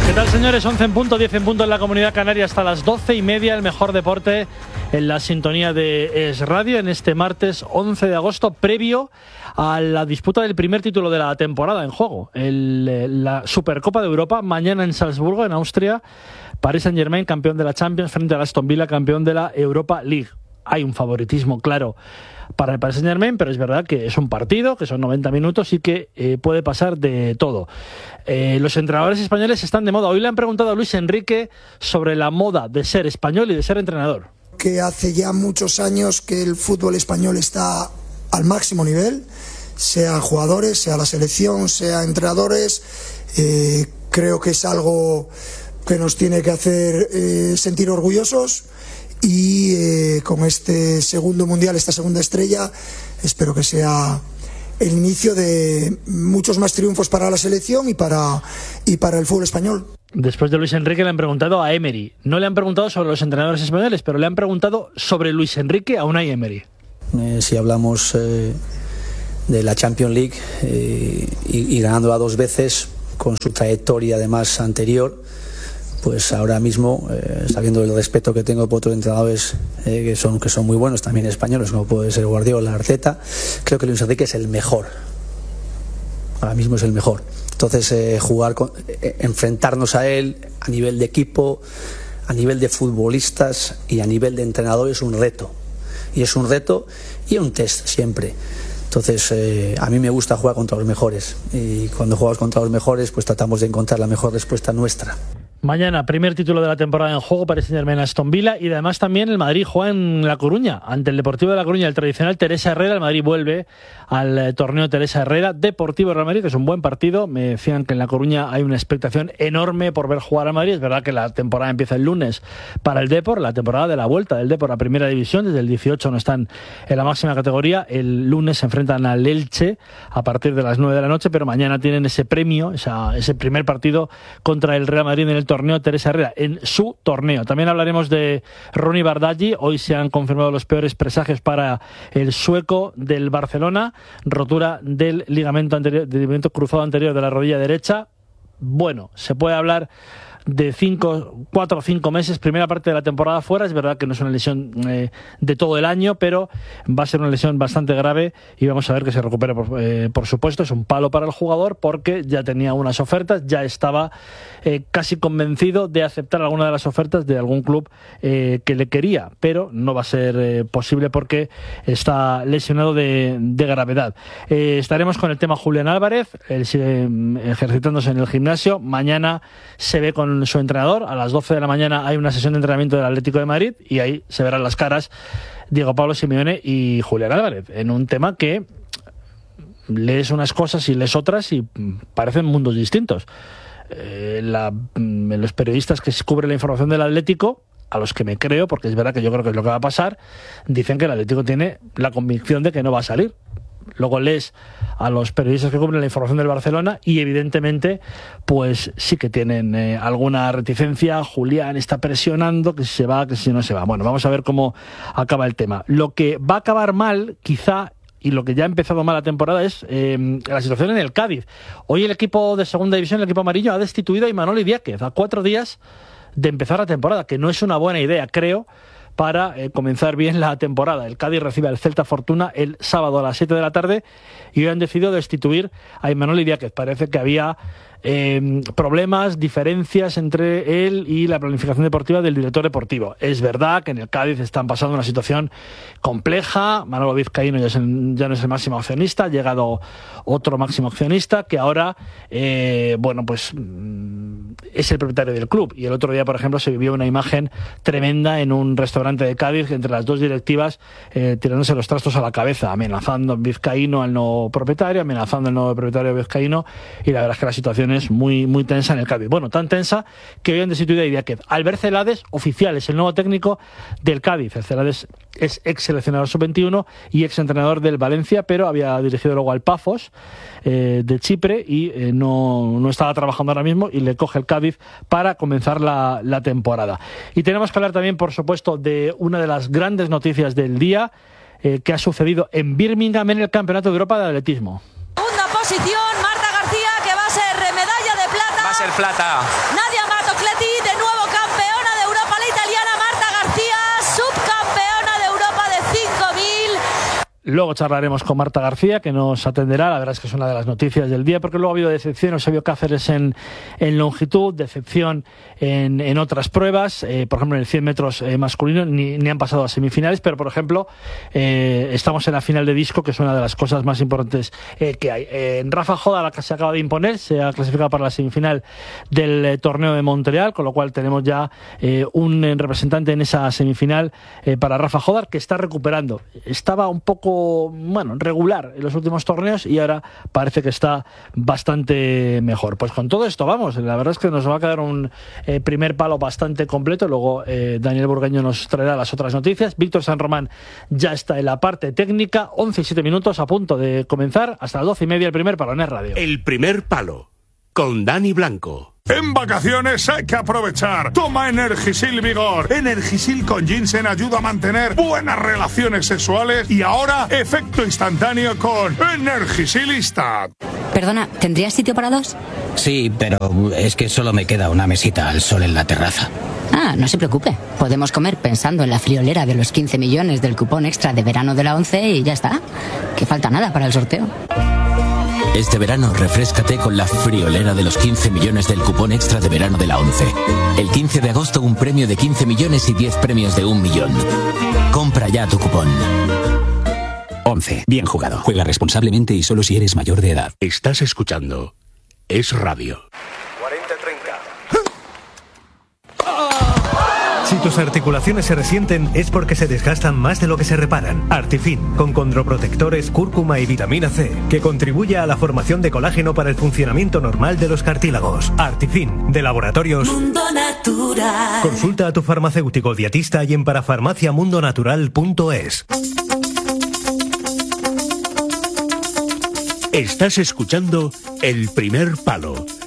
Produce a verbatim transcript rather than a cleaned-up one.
¿Qué tal, señores? once en punto, diez en punto en la Comunidad Canaria, hasta las doce y media, el mejor deporte en la sintonía de Es Radio en este martes once de agosto, previo a la disputa del primer título de la temporada en juego, el, la Supercopa de Europa, mañana en Salzburgo, en Austria. Paris Saint-Germain, campeón de la Champions, frente a Aston Villa, campeón de la Europa League. Hay un favoritismo claro para el Paris Saint-Germain, pero es verdad que es un partido, que son noventa minutos y que eh, puede pasar de todo. Eh, los entrenadores españoles están de moda. Hoy le han preguntado a Luis Enrique sobre la moda de ser español y de ser entrenador. Que hace ya muchos años que el fútbol español está al máximo nivel, sea jugadores, sea la selección, sea entrenadores. Eh, creo que es algo que nos tiene que hacer eh, sentir orgullosos. Y eh, con este segundo mundial, esta segunda estrella, espero que sea el inicio de muchos más triunfos para la selección y para, y para el fútbol español. Después de Luis Enrique le han preguntado a Emery. No le han preguntado sobre los entrenadores españoles, pero le han preguntado sobre Luis Enrique a Unai Emery. Eh, si hablamos eh, de la Champions League eh, y, y ganándola dos veces, con su trayectoria además anterior, pues ahora mismo, eh, sabiendo el respeto que tengo por otros entrenadores eh, que son que son muy buenos, también españoles, como puede ser Guardiola, Arteta, creo que Luis Enrique es el mejor. Ahora mismo es el mejor. Entonces, eh, jugar, con, eh, enfrentarnos a él a nivel de equipo, a nivel de futbolistas y a nivel de entrenador es un reto. Y es un reto y un test siempre. Entonces, eh, a mí me gusta jugar contra los mejores. Y cuando jugamos contra los mejores, pues tratamos de encontrar la mejor respuesta nuestra. Mañana, primer título de la temporada en juego para Saint-Germain Aston Villa, y además también el Madrid juega en La Coruña, ante el Deportivo de La Coruña, el tradicional Teresa Herrera. El Madrid vuelve al eh, torneo Teresa Herrera, Deportivo Real Madrid, que es un buen partido. Me decían que en La Coruña hay una expectación enorme por ver jugar al Madrid. Es verdad que la temporada empieza el lunes para el Depor, la temporada de la vuelta del Depor a Primera División, desde el dieciocho no están en la máxima categoría. El lunes se enfrentan al Elche a partir de las nueve de la noche, pero mañana tienen ese premio, esa, ese primer partido contra el Real Madrid en el torneo Teresa Herrera, en su torneo. También hablaremos de Ronny Bardghji. Hoy se han confirmado los peores presagios para el sueco del Barcelona, rotura del ligamento anterior, del ligamento cruzado anterior de la rodilla derecha. Bueno, se puede hablar de cinco, cuatro o cinco meses, primera parte de la temporada fuera. Es verdad que no es una lesión eh, de todo el año, pero va a ser una lesión bastante grave y vamos a ver que se recupere, por, eh, por supuesto. Es un palo para el jugador porque ya tenía unas ofertas, ya estaba eh, casi convencido de aceptar alguna de las ofertas de algún club eh, que le quería, pero no va a ser eh, posible porque está lesionado de, de gravedad. Eh, estaremos con el tema Julián Álvarez. Él sigue ejercitándose en el gimnasio. Mañana se ve con su entrenador. A las doce de la mañana hay una sesión de entrenamiento del Atlético de Madrid y ahí se verán las caras Diego Pablo Simeone y Julián Álvarez en un tema que lees unas cosas y lees otras y parecen mundos distintos. Eh, la, los periodistas que cubren la información del Atlético, a los que me creo, porque es verdad que yo creo que es lo que va a pasar, dicen que el Atlético tiene la convicción de que no va a salir. Luego lees a los periodistas que cubren la información del Barcelona y evidentemente pues sí que tienen eh, alguna reticencia. Julián está presionando que si se va, que si no se va. Bueno, vamos a ver cómo acaba el tema. Lo que va a acabar mal, quizá, y lo que ya ha empezado mal la temporada, es eh, la situación en el Cádiz. Hoy el equipo de segunda división, el equipo amarillo, ha destituido a Imanol Idiáquez a cuatro días de empezar la temporada, que no es una buena idea, creo, para eh, comenzar bien la temporada. El Cádiz recibe al Celta Fortuna el sábado a las siete de la tarde y hoy han decidido destituir a Imanol Idiáquez. Parece que había eh, problemas, diferencias entre él y la planificación deportiva del director deportivo. Es verdad que en el Cádiz están pasando una situación compleja. Manolo Vizcaíno ya, es el, ya no es el máximo accionista, ha llegado otro máximo accionista que ahora eh, bueno pues es el propietario del club. Y el otro día, por ejemplo, se vivió una imagen tremenda en un restaurante de Cádiz entre las dos directivas eh, tirándose los trastos a la cabeza, amenazando Vizcaíno al nuevo propietario, amenazando al nuevo propietario Vizcaíno, y la verdad es que la situación es muy, muy tensa en el Cádiz. Bueno, tan tensa que hoy han destituido a Idiáquez. Albert Celades, oficial, es el nuevo técnico del Cádiz. El Celades es ex seleccionador sub veintiuno y ex entrenador del Valencia, pero había dirigido luego al Pafos eh, de Chipre y eh, no, no estaba trabajando ahora mismo, y le coge el Cádiz para comenzar la, la temporada. Y tenemos que hablar también, por supuesto, de una de las grandes noticias del día eh, que ha sucedido en Birmingham en el Campeonato de Europa de Atletismo. Segunda posición, Marta García, que va a ser medalla de plata. Va a ser plata. Nadia Matocleti, de nuevo campeona de Europa, la italiana Marta García, subcampeona de Europa de cinco mil. Luego charlaremos con Marta García, que nos atenderá. La verdad es que es una de las noticias del día, porque luego ha habido decepción. Eusebio Cáceres en, en longitud, decepción en, en otras pruebas. Eh, por ejemplo, en el cien metros eh, masculino ni, ni han pasado a semifinales, pero por ejemplo, eh, estamos en la final de disco, que es una de las cosas más importantes eh, que hay. Eh, Rafa Joda, la que se acaba de imponer, se ha clasificado para la semifinal del eh, torneo de Montreal, con lo cual tenemos ya eh, un eh, representante en esa semifinal eh, para Rafa Joda, que está recuperando. Estaba un poco bueno, regular en los últimos torneos y ahora parece que está bastante mejor. Pues con todo esto vamos, la verdad es que nos va a quedar un eh, primer palo bastante completo. Luego eh, Daniel Burgueño nos traerá las otras noticias. Víctor San Román ya está en la parte técnica. Once y siete minutos a punto de comenzar. Hasta las doce y media el primer palo en Radio. El primer palo con Dani Blanco. En vacaciones hay que aprovechar. Toma Energisil Vigor. Energisil con ginseng ayuda a mantener buenas relaciones sexuales y ahora efecto instantáneo con Energisilista. Perdona, ¿tendrías sitio para dos? Sí, pero es que solo me queda una mesita al sol en la terraza. Ah, no se preocupe. Podemos comer pensando en la friolera de los quince millones del cupón extra de verano de la ONCE y ya está. Que falta nada para el sorteo. Este verano refréscate con la friolera de los quince millones del cupón extra de verano de la ONCE. El quince de agosto un premio de quince millones y diez premios de un millón. Compra ya tu cupón. ONCE. Bien jugado. Juega responsablemente y solo si eres mayor de edad. Estás escuchando Es Radio. cuarenta treinta. Si tus articulaciones se resienten es porque se desgastan más de lo que se reparan. Artifin, con condroprotectores, cúrcuma y vitamina C, que contribuye a la formación de colágeno para el funcionamiento normal de los cartílagos. Artifin, de Laboratorios Mundo Natural. Consulta a tu farmacéutico dietista y en parafarmacia mundo natural punto es. Estás escuchando El Primer Palo